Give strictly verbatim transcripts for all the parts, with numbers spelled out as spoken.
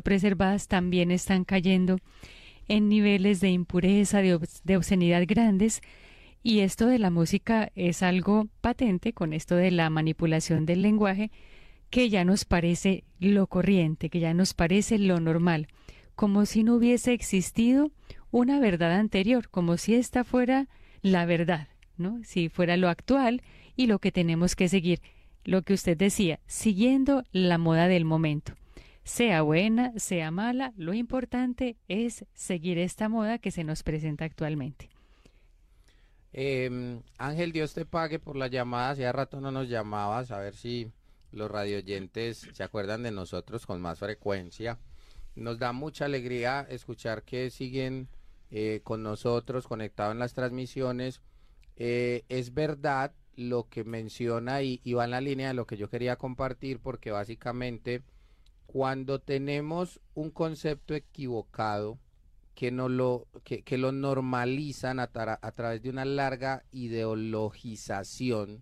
preservadas también están cayendo en niveles de impureza, de, obs- de obscenidad grandes. Y esto de la música es algo patente con esto de la manipulación del lenguaje, que ya nos parece lo corriente, que ya nos parece lo normal, como si no hubiese existido una verdad anterior, como si esta fuera la verdad, ¿no? Si fuera lo actual y lo que tenemos que seguir. Lo que usted decía, siguiendo la moda del momento. Sea buena, sea mala, lo importante es seguir esta moda que se nos presenta actualmente. Em, Ángel, Dios te pague por la llamada. Hacía rato no nos llamabas, a ver si los radioyentes se acuerdan de nosotros con más frecuencia. Nos da mucha alegría escuchar que siguen eh, con nosotros conectados en las transmisiones. Eh, es verdad lo que menciona y, y va en la línea de lo que yo quería compartir, porque básicamente cuando tenemos un concepto equivocado que, no lo, que, que lo normalizan a, tra- a través de una larga ideologización,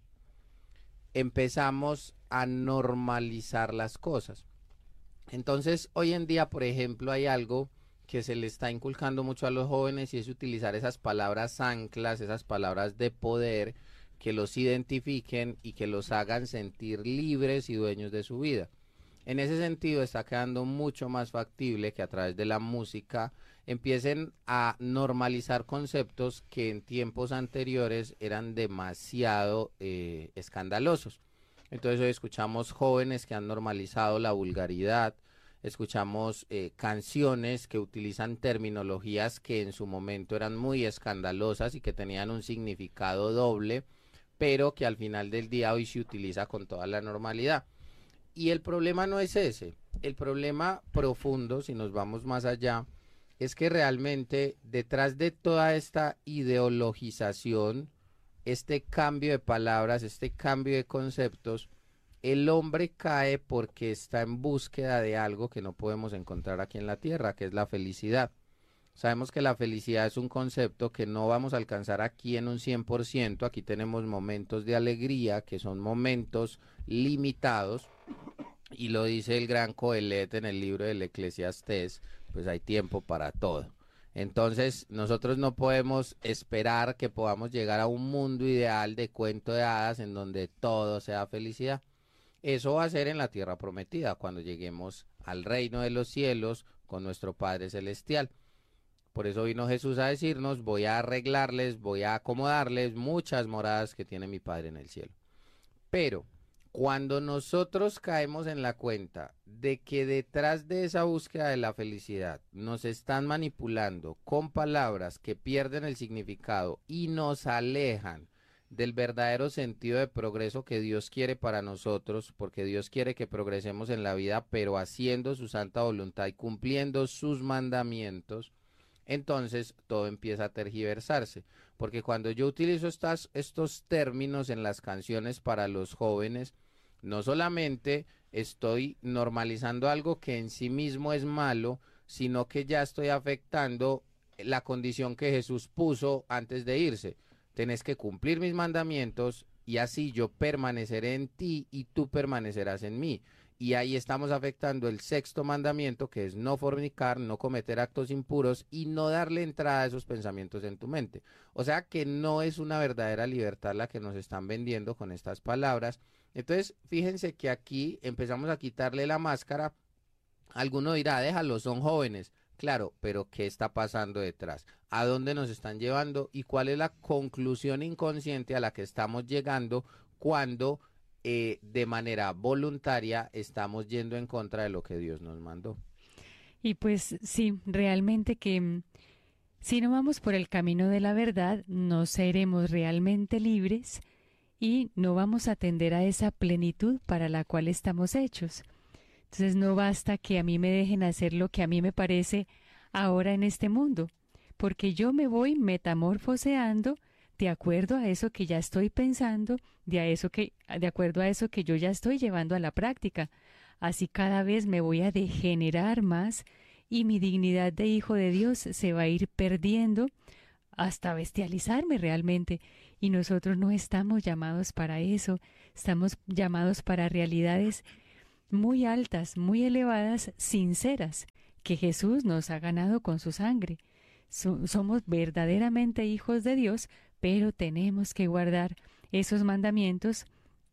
empezamos a normalizar las cosas. Entonces, hoy en día, por ejemplo, hay algo que se le está inculcando mucho a los jóvenes y es utilizar esas palabras anclas, esas palabras de poder que los identifiquen y que los hagan sentir libres y dueños de su vida. En ese sentido, está quedando mucho más factible que a través de la música empiecen a normalizar conceptos que en tiempos anteriores eran demasiado eh, escandalosos. Entonces hoy escuchamos jóvenes que han normalizado la vulgaridad, escuchamos eh, canciones que utilizan terminologías que en su momento eran muy escandalosas y que tenían un significado doble, pero que al final del día hoy se utiliza con toda la normalidad. Y el problema no es ese. El problema profundo, si nos vamos más allá, es que realmente detrás de toda esta ideologización, este cambio de palabras, este cambio de conceptos, el hombre cae porque está en búsqueda de algo que no podemos encontrar aquí en la tierra, que es la felicidad. Sabemos que la felicidad es un concepto que no vamos a alcanzar aquí en un cien por ciento. Aquí tenemos momentos de alegría, que son momentos limitados, y lo dice el gran Coelet en el libro del Eclesiastés, pues hay tiempo para todo. Entonces, nosotros no podemos esperar que podamos llegar a un mundo ideal de cuento de hadas en donde todo sea felicidad. Eso va a ser en la tierra prometida, cuando lleguemos al reino de los cielos con nuestro Padre Celestial. Por eso vino Jesús a decirnos, voy a arreglarles, voy a acomodarles muchas moradas que tiene mi Padre en el cielo. Pero cuando nosotros caemos en la cuenta de que detrás de esa búsqueda de la felicidad nos están manipulando con palabras que pierden el significado y nos alejan del verdadero sentido de progreso que Dios quiere para nosotros, porque Dios quiere que progresemos en la vida, pero haciendo su santa voluntad y cumpliendo sus mandamientos, entonces todo empieza a tergiversarse. Porque cuando yo utilizo estas, estos términos en las canciones para los jóvenes, no solamente estoy normalizando algo que en sí mismo es malo, sino que ya estoy afectando la condición que Jesús puso antes de irse. Tenés que cumplir mis mandamientos y así yo permaneceré en ti y tú permanecerás en mí. Y ahí estamos afectando el sexto mandamiento, que es no fornicar, no cometer actos impuros y no darle entrada a esos pensamientos en tu mente. O sea que no es una verdadera libertad la que nos están vendiendo con estas palabras. Entonces, fíjense que aquí empezamos a quitarle la máscara. Alguno dirá, déjalo, son jóvenes. Claro, pero ¿qué está pasando detrás? ¿A dónde nos están llevando? ¿Y cuál es la conclusión inconsciente a la que estamos llegando cuando eh, de manera voluntaria estamos yendo en contra de lo que Dios nos mandó? Y pues sí, realmente que mm, si no vamos por el camino de la verdad, no seremos realmente libres y no vamos a atender a esa plenitud para la cual estamos hechos. Entonces no basta que a mí me dejen hacer lo que a mí me parece ahora en este mundo, porque yo me voy metamorfoseando de acuerdo a eso que ya estoy pensando, de a eso que de acuerdo a eso que yo ya estoy llevando a la práctica. Así cada vez me voy a degenerar más y mi dignidad de hijo de Dios se va a ir perdiendo hasta bestializarme realmente. Y nosotros no estamos llamados para eso, estamos llamados para realidades muy altas, muy elevadas, sinceras, que Jesús nos ha ganado con su sangre. So- somos verdaderamente hijos de Dios, pero tenemos que guardar esos mandamientos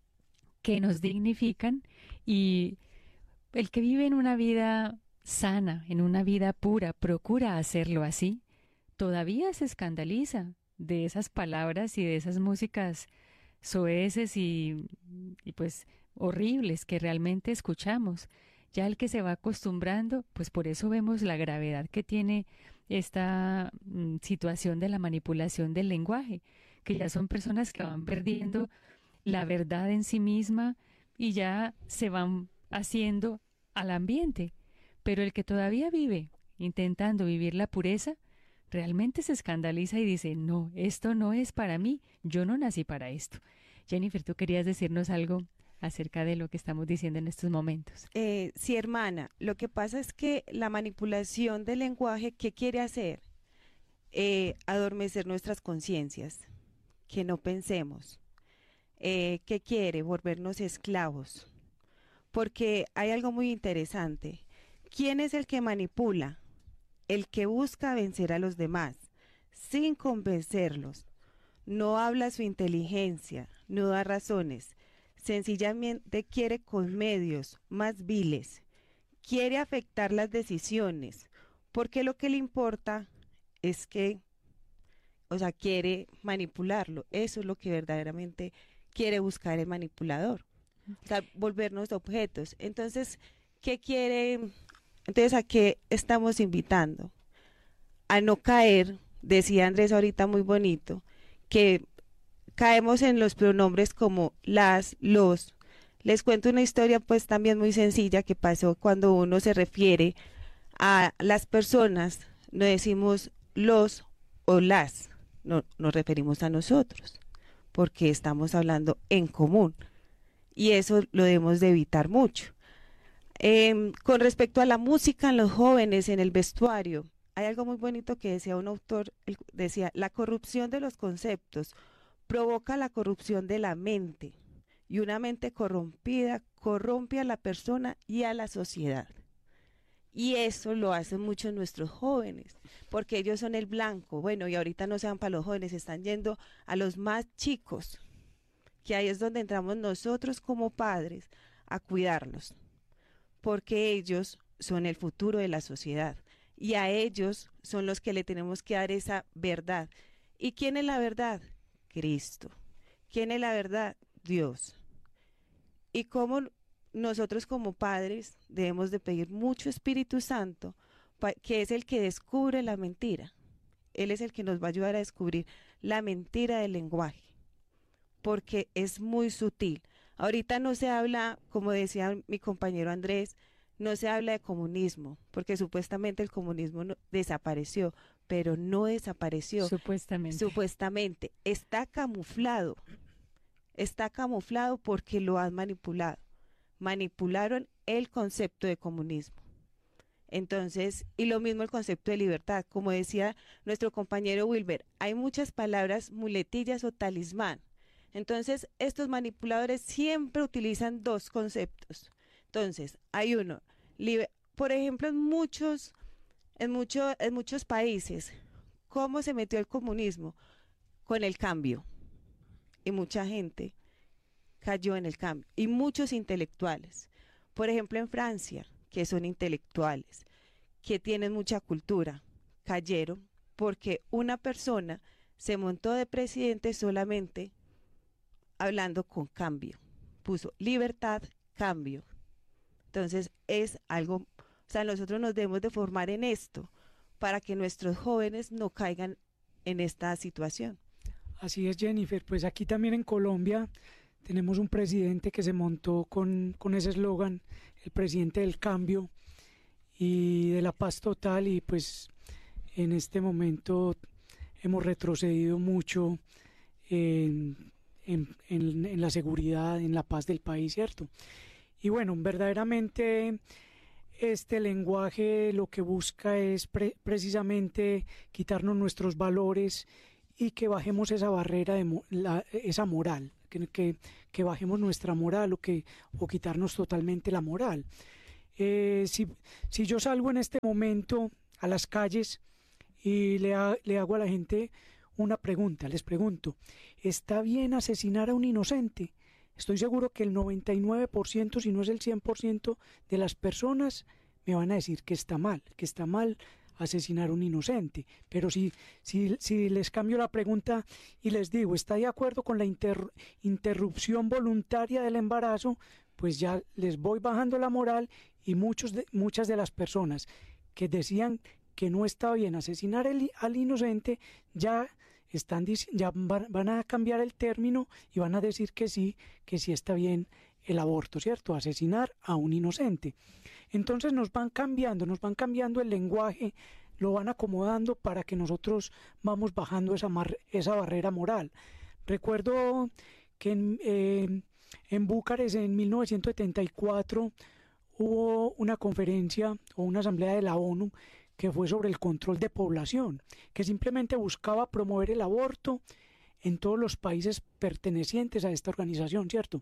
que nos dignifican, y el que vive en una vida sana, en una vida pura, procura hacerlo así, todavía se escandaliza de esas palabras y de esas músicas soeces y, y pues horribles que realmente escuchamos. Ya el que se va acostumbrando, pues por eso vemos la gravedad que tiene esta mm, situación de la manipulación del lenguaje, que ya son personas que van perdiendo la verdad en sí misma y ya se van haciendo al ambiente. Pero el que todavía vive intentando vivir la pureza, realmente se escandaliza y dice, no, esto no es para mí, yo no nací para esto. Jennifer, tú querías decirnos algo acerca de lo que estamos diciendo en estos momentos. Eh, sí, hermana, lo que pasa es que la manipulación del lenguaje, ¿qué quiere hacer? Eh, adormecer nuestras conciencias, que no pensemos. Eh, ¿qué quiere? Volvernos esclavos. Porque hay algo muy interesante. ¿Quién es el que manipula? El que busca vencer a los demás, sin convencerlos. No habla su inteligencia, no da razones. Sencillamente quiere con medios más viles. Quiere afectar las decisiones, porque lo que le importa es que, o sea, quiere manipularlo. Eso es lo que verdaderamente quiere buscar el manipulador. O sea, volvernos objetos. Entonces, ¿qué quiere? Entonces, ¿a qué estamos invitando? A no caer, decía Andrés ahorita muy bonito, que caemos en los pronombres como las, los. Les cuento una historia pues también muy sencilla que pasó cuando uno se refiere a las personas, no decimos los o las, no, nos referimos a nosotros, porque estamos hablando en común y eso lo debemos de evitar mucho. Eh, con respecto a la música en los jóvenes, en el vestuario, hay algo muy bonito que decía un autor, él decía, la corrupción de los conceptos provoca la corrupción de la mente, y una mente corrompida corrompe a la persona y a la sociedad. Y eso lo hacen muchos nuestros jóvenes, porque ellos son el blanco. Bueno, y ahorita no se van para los jóvenes, están yendo a los más chicos, que ahí es donde entramos nosotros como padres a cuidarlos, porque ellos son el futuro de la sociedad y a ellos son los que le tenemos que dar esa verdad. ¿Y quién es la verdad? Cristo. ¿Quién es la verdad? Dios. Y cómo nosotros como padres debemos de pedir mucho Espíritu Santo, que es el que descubre la mentira. Él es el que nos va a ayudar a descubrir la mentira del lenguaje, porque es muy sutil. Ahorita no se habla, como decía mi compañero Andrés, no se habla de comunismo, porque supuestamente el comunismo no, desapareció, pero no desapareció. Supuestamente. Supuestamente. Está camuflado. Está camuflado porque lo han manipulado. Manipularon el concepto de comunismo. Entonces, y lo mismo el concepto de libertad. Como decía nuestro compañero Wilber, hay muchas palabras muletillas o talismán. Entonces, estos manipuladores siempre utilizan dos conceptos. Entonces, hay uno, por ejemplo, en muchos, en, mucho, en muchos países, ¿cómo se metió el comunismo? Con el cambio. Y mucha gente cayó en el cambio. Y muchos intelectuales. Por ejemplo, en Francia, que son intelectuales, que tienen mucha cultura, cayeron porque una persona se montó de presidente solamente hablando con cambio. Puso libertad, cambio. Entonces es algo, o sea, nosotros nos debemos de formar en esto para que nuestros jóvenes no caigan en esta situación. Así es, Jennifer. Pues aquí también en Colombia tenemos un presidente que se montó con, con ese eslogan, el presidente del cambio y de la paz total, y pues en este momento hemos retrocedido mucho en, en, en, en la seguridad, en la paz del país, ¿cierto? Y bueno, verdaderamente este lenguaje lo que busca es pre precisamente quitarnos nuestros valores y que bajemos esa barrera, de mo la, esa moral, que, que, que bajemos nuestra moral o, que, o quitarnos totalmente la moral. Eh, si, si yo salgo en este momento a las calles y le, ha, le hago a la gente una pregunta, les pregunto, ¿está bien asesinar a un inocente? Estoy seguro que el noventa y nueve por ciento, si no es el cien por ciento de las personas me van a decir que está mal, que está mal asesinar a un inocente. Pero si, si, si les cambio la pregunta y les digo, ¿está de acuerdo con la inter, interrupción voluntaria del embarazo? Pues ya les voy bajando la moral y muchos de, muchas de las personas que decían que no está bien asesinar el, al inocente, ya, están, ya van, van a cambiar el término y van a decir que sí, que sí está bien el aborto, ¿cierto? Asesinar a un inocente. Entonces nos van cambiando, nos van cambiando el lenguaje, lo van acomodando para que nosotros vamos bajando esa, mar, esa barrera moral. Recuerdo que en, eh, en Bucarest en mil novecientos setenta y cuatro hubo una conferencia o una asamblea de la ONU que fue sobre el control de población, que simplemente buscaba promover el aborto en todos los países pertenecientes a esta organización, ¿cierto?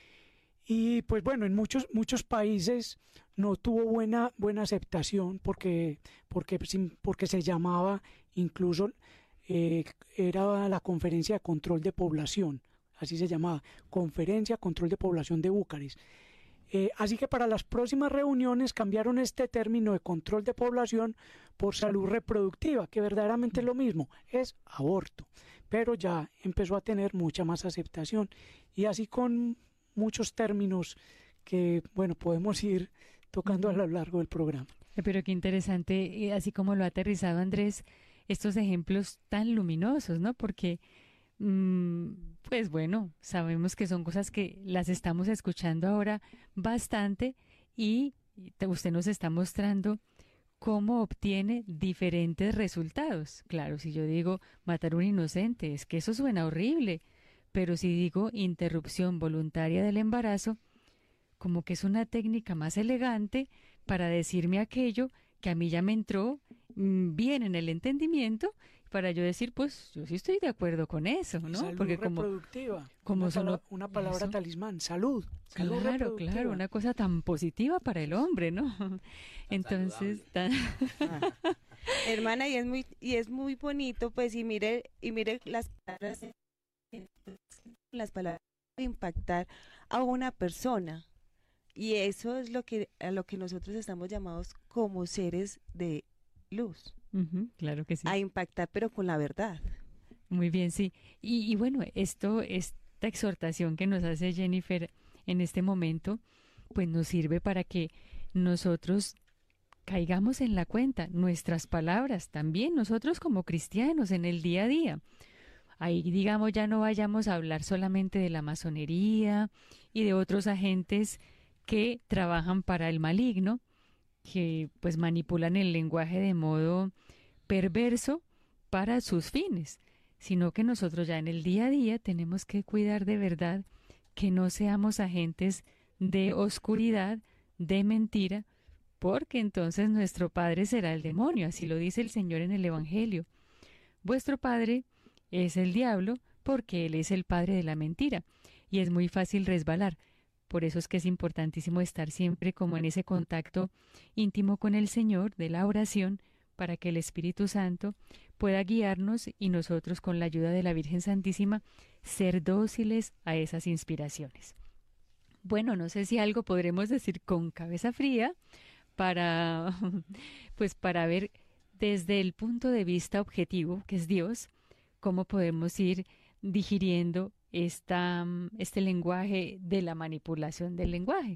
Y pues bueno, en muchos muchos países no tuvo buena buena aceptación porque porque porque se llamaba incluso eh, era la conferencia de control de población, así se llamaba, conferencia de control de población de Bucarest. Eh, así que para las próximas reuniones cambiaron este término de control de población por salud reproductiva, que verdaderamente es lo mismo, es aborto, pero ya empezó a tener mucha más aceptación y así con muchos términos que, bueno, podemos ir tocando a lo largo del programa. Pero qué interesante, así como lo ha aterrizado Andrés, estos ejemplos tan luminosos, ¿no? Porque, mmm, pues bueno, sabemos que son cosas que las estamos escuchando ahora bastante y usted nos está mostrando cómo obtiene diferentes resultados. Claro, si yo digo matar a un inocente, es que eso suena horrible. Pero si digo interrupción voluntaria del embarazo, como que es una técnica más elegante para decirme aquello que a mí ya me entró mmm, bien en el entendimiento, para yo decir, pues yo sí estoy de acuerdo con eso, ¿no? Salud Porque como, reproductiva, como una, son, pala una palabra eso. talismán, salud, salud Claro, reproductiva. claro, una cosa tan positiva para el hombre, ¿no? Tan Entonces, tan... Ah. Hermana, y es muy y es muy bonito, pues, y mire y mire las palabras, las palabras pueden impactar a una persona. Y eso es lo que a lo que nosotros estamos llamados como seres de luz, Ujú, claro que sí. a impactar, pero con la verdad. Muy bien, sí. Y, y bueno, esto, esta exhortación que nos hace Jennifer en este momento, pues nos sirve para que nosotros caigamos en la cuenta, nuestras palabras, también nosotros como cristianos en el día a día. Ahí, digamos, ya no vayamos a hablar solamente de la masonería y de otros agentes que trabajan para el maligno, que pues manipulan el lenguaje de modo perverso para sus fines, sino que nosotros ya en el día a día tenemos que cuidar de verdad que no seamos agentes de oscuridad, de mentira, porque entonces nuestro padre será el demonio, así lo dice el Señor en el Evangelio. Vuestro padre es el diablo porque él es el padre de la mentira y es muy fácil resbalar. Por eso es que es importantísimo estar siempre como en ese contacto íntimo con el Señor de la oración para que el Espíritu Santo pueda guiarnos y nosotros con la ayuda de la Virgen Santísima ser dóciles a esas inspiraciones. Bueno, no sé si algo podremos decir con cabeza fría para pues para ver desde el punto de vista objetivo, que es Dios, cómo podemos ir digiriendo esta, este lenguaje de la manipulación del lenguaje.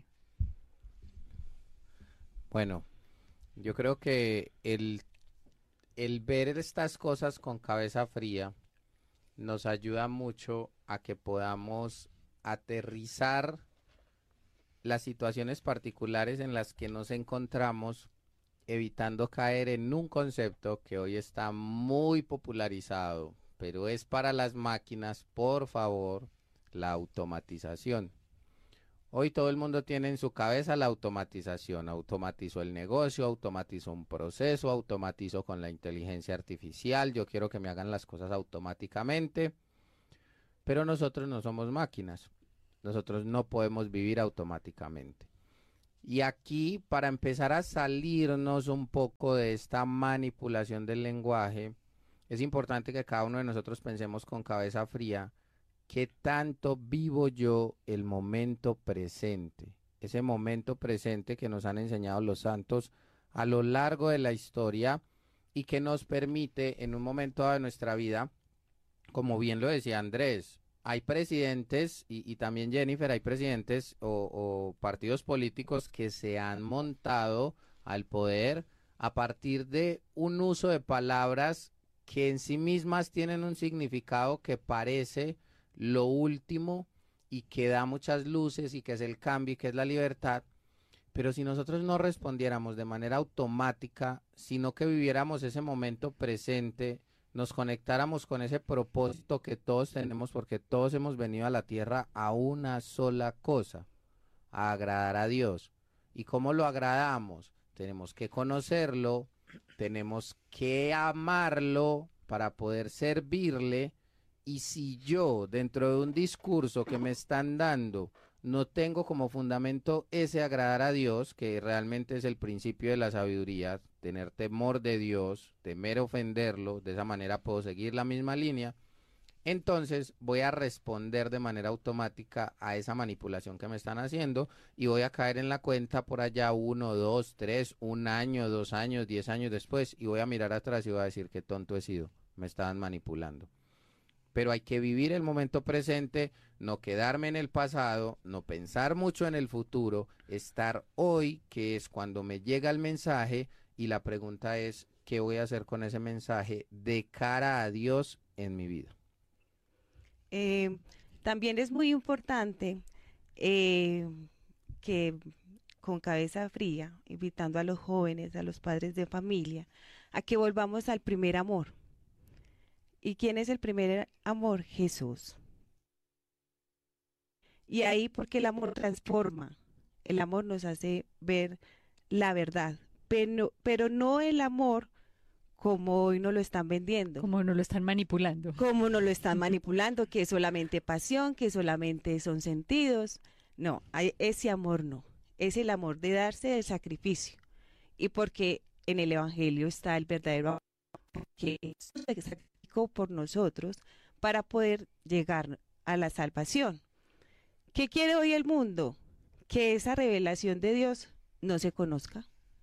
Bueno, yo creo que el, el ver estas cosas con cabeza fría nos ayuda mucho a que podamos aterrizar las situaciones particulares en las que nos encontramos, evitando caer en un concepto que hoy está muy popularizado, pero es para las máquinas, por favor, la automatización. Hoy todo el mundo tiene en su cabeza la automatización. Automatizo el negocio, automatizo un proceso, automatizo con la inteligencia artificial. Yo quiero que me hagan las cosas automáticamente. pero nosotros no somos máquinas, nosotros no podemos vivir automáticamente. Y aquí, para empezar a salirnos un poco de esta manipulación del lenguaje, es importante que cada uno de nosotros pensemos con cabeza fría, ¿qué tanto vivo yo el momento presente? Ese momento presente que nos han enseñado los santos a lo largo de la historia y que nos permite en un momento dado de nuestra vida, como bien lo decía Andrés, hay presidentes y, y también Jennifer, hay presidentes o, o partidos políticos que se han montado al poder a partir de un uso de palabras que en sí mismas tienen un significado que parece lo último y que da muchas luces y que es el cambio y que es la libertad, pero si nosotros no respondiéramos de manera automática, sino que viviéramos ese momento presente, nos conectáramos con ese propósito que todos tenemos, porque todos hemos venido a la tierra a una sola cosa, a agradar a Dios. ¿Y cómo lo agradamos? Tenemos que conocerlo, tenemos que amarlo para poder servirle. Y si yo, dentro de un discurso que me están dando, no tengo como fundamento ese agradar a Dios, que realmente es el principio de la sabiduría, tener temor de Dios, temer ofenderlo, de esa manera puedo seguir la misma línea, entonces voy a responder de manera automática a esa manipulación que me están haciendo y voy a caer en la cuenta por allá uno, dos, tres, un año, dos años, diez años después y voy a mirar atrás y voy a decir qué tonto he sido, me estaban manipulando. Pero hay que vivir el momento presente, no quedarme en el pasado, no pensar mucho en el futuro, estar hoy, que es cuando me llega el mensaje, y la pregunta es, ¿qué voy a hacer con ese mensaje de cara a Dios en mi vida? Eh, también es muy importante eh, que con cabeza fría, invitando a los jóvenes, a los padres de familia, a que volvamos al primer amor. ¿Y quién es el primer amor? Jesús. Y ahí porque el amor transforma, el amor nos hace ver la verdad, pero, pero no el amor como hoy nos lo están vendiendo. Como nos lo están manipulando. Como nos lo están manipulando, que es solamente pasión, que solamente son sentidos. No, hay, ese amor no, es el amor de darse del sacrificio. Y porque en el Evangelio está el verdadero amor, que Jesús se sacrificó por nosotros para poder llegar a la salvación. ¿Qué quiere hoy el mundo? Que esa revelación de Dios no se conozca.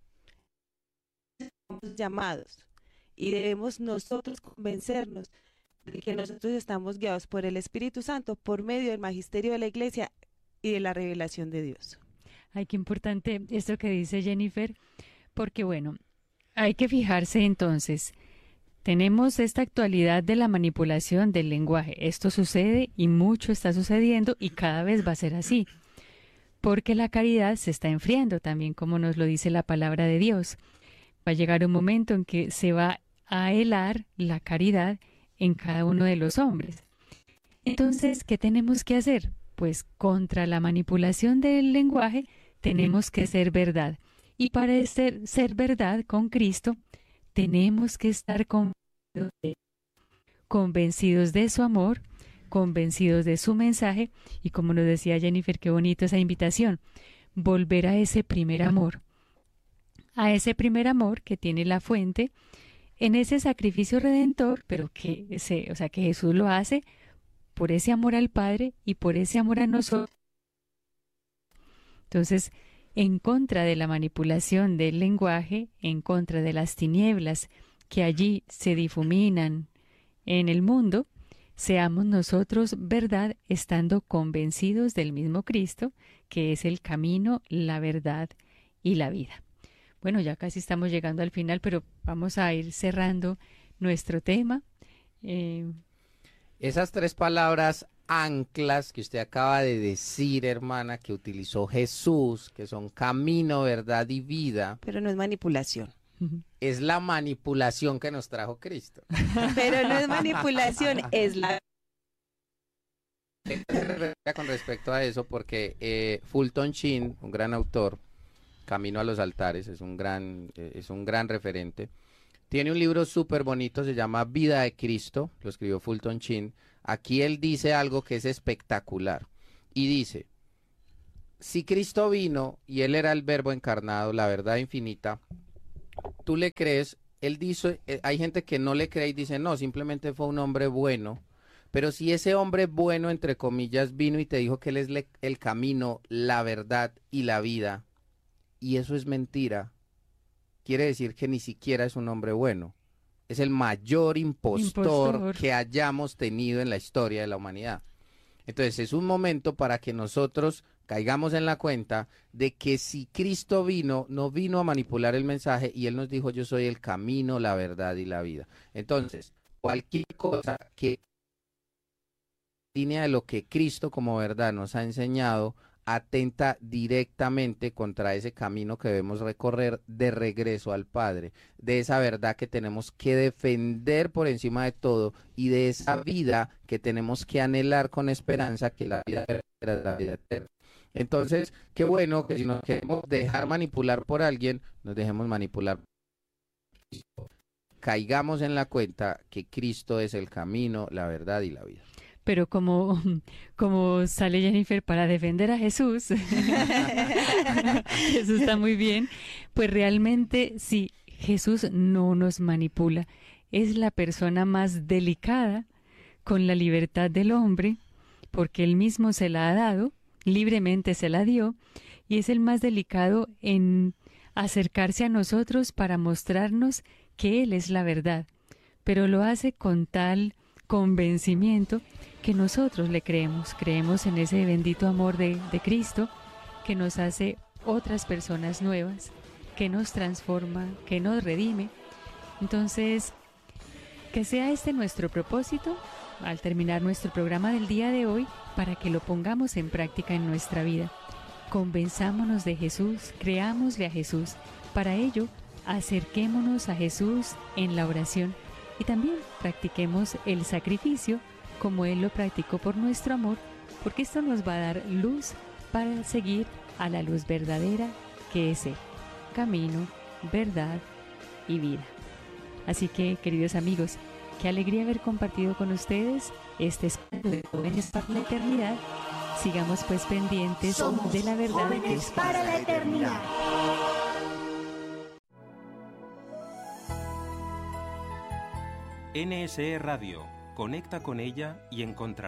Estamos llamados y debemos nosotros convencernos de que nosotros estamos guiados por el Espíritu Santo por medio del magisterio de la Iglesia y de la revelación de Dios. Ay, qué importante esto que dice Jennifer, porque bueno, hay que fijarse entonces. Tenemos esta actualidad de la manipulación del lenguaje. Esto sucede y mucho está sucediendo y cada vez va a ser así. Porque la caridad se está enfriando también, como nos lo dice la palabra de Dios. Va a llegar un momento en que se va a helar la caridad en cada uno de los hombres. Entonces, ¿qué tenemos que hacer? Pues contra la manipulación del lenguaje tenemos que ser verdad. Y para ser, ser verdad con Cristo, tenemos que estar convencidos de, convencidos de su amor, convencidos de su mensaje y como nos decía Jennifer, qué bonito esa invitación, volver a ese primer amor, a ese primer amor que tiene la fuente en ese sacrificio redentor, pero que, ese, o sea, que Jesús lo hace por ese amor al Padre y por ese amor a nosotros. Entonces, en contra de la manipulación del lenguaje, en contra de las tinieblas que allí se difuminan en el mundo, seamos nosotros verdad estando convencidos del mismo Cristo, que es el camino, la verdad y la vida. Bueno, ya casi estamos llegando al final, pero vamos a ir cerrando nuestro tema. Eh... Esas tres palabras anclas que usted acaba de decir, hermana, que utilizó Jesús, que son camino, verdad y vida. Pero no es manipulación. Es la manipulación que nos trajo Cristo. Pero no es manipulación, es la... Con respecto a eso, porque eh, Fulton Sheen, un gran autor, Camino a los altares, es un gran, eh, es un gran referente. Tiene un libro súper bonito, se llama Vida de Cristo, lo escribió Fulton Sheen. aquí él dice algo que es espectacular. Y dice, si Cristo vino y él era el verbo encarnado, la verdad infinita, tú le crees, él dice, eh, hay gente que no le cree y dice, no, simplemente fue un hombre bueno. Pero si ese hombre bueno, entre comillas, vino y te dijo que él es le- el camino, la verdad y la vida, y eso es mentira, quiere decir que ni siquiera es un hombre bueno. Es el mayor impostor, Impostor. que hayamos tenido en la historia de la humanidad. Entonces es un momento para que nosotros caigamos en la cuenta de que si Cristo vino, no vino a manipular el mensaje y Él nos dijo, yo soy el camino, la verdad y la vida. Entonces, cualquier cosa que línea de lo que Cristo como verdad nos ha enseñado, atenta directamente contra ese camino que debemos recorrer de regreso al Padre, de esa verdad que tenemos que defender por encima de todo y de esa vida que tenemos que anhelar con esperanza, que la vida eterna es la vida eterna. Entonces, qué bueno que si nos queremos dejar manipular por alguien, nos dejemos manipular. Caigamos en la cuenta que Cristo es el camino, la verdad y la vida. Pero como, como sale Jennifer para defender a Jesús, eso está muy bien, pues realmente sí, Jesús no nos manipula, es la persona más delicada con la libertad del hombre, porque él mismo se la ha dado, libremente se la dio, y es el más delicado en acercarse a nosotros para mostrarnos que Él es la verdad, pero lo hace con tal convencimiento que nosotros le creemos, creemos en ese bendito amor de, de Cristo que nos hace otras personas nuevas, que nos transforma, que nos redime. Entonces, que sea este nuestro propósito al terminar nuestro programa del día de hoy, para que lo pongamos en práctica en nuestra vida. Convenzámonos de Jesús, creámosle a Jesús. Para ello, acerquémonos a Jesús en la oración y también practiquemos el sacrificio como Él lo practicó por nuestro amor, porque esto nos va a dar luz para seguir a la luz verdadera que es Él, camino, verdad y vida. Así que, queridos amigos, qué alegría haber compartido con ustedes este espacio de Jóvenes para la Eternidad. Sigamos pues pendientes Somos de la verdad que Jóvenes es para la Eternidad. N S E Radio. Conecta con ella y encontrarás